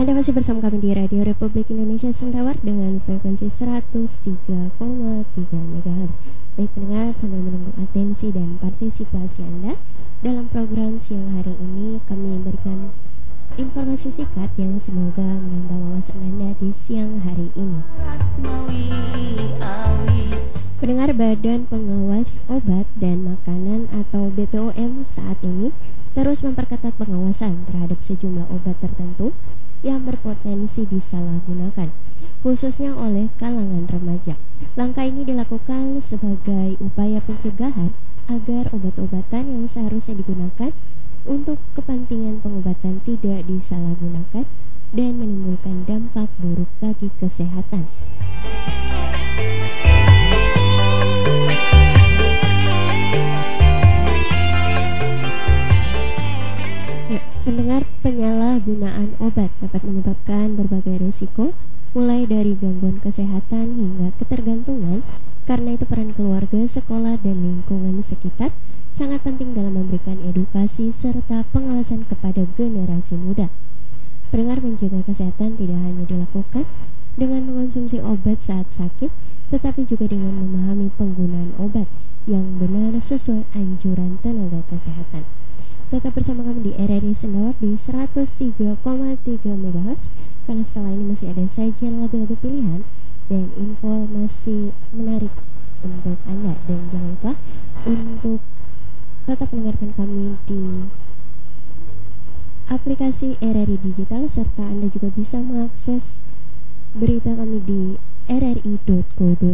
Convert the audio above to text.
Anda masih bersama kami di Radio Republik Indonesia Sendawar dengan frekuensi 103,3 MHz. Baik pendengar, sambil menunggu atensi dan partisipasi Anda dalam program siang hari ini, kami berikan informasi singkat yang semoga menambah wawasan Anda di siang hari ini. Pendengar, Badan Pengawas Obat dan Makanan atau BPOM saat ini terus memperketat pengawasan terhadap sejumlah obat tertentu yang berpotensi disalahgunakan, khususnya oleh kalangan remaja. Langkah ini dilakukan sebagai upaya pencegahan agar obat-obatan yang seharusnya digunakan untuk kepentingan pengobatan tidak disalahgunakan dan menimbulkan dampak buruk bagi kesehatan. Pendengar, penyalahgunaan obat dapat menyebabkan berbagai risiko, mulai dari gangguan kesehatan hingga ketergantungan. Karena itu peran keluarga, sekolah, dan lingkungan sekitar sangat penting dalam memberikan edukasi serta pengawasan kepada generasi muda. Pendengar, menjaga kesehatan tidak hanya dilakukan dengan mengonsumsi obat saat sakit, tetapi juga dengan memahami penggunaan obat yang benar sesuai anjuran tenaga kesehatan. Tetap bersama kami di RRI Sendawar di 103,3 MHz, karena setelah ini masih ada sajian lagu-lagu pilihan dan informasi menarik untuk Anda. Dan jangan lupa untuk tetap mendengarkan kami di aplikasi RRI Digital, serta Anda juga bisa mengakses berita kami di rri.co.id.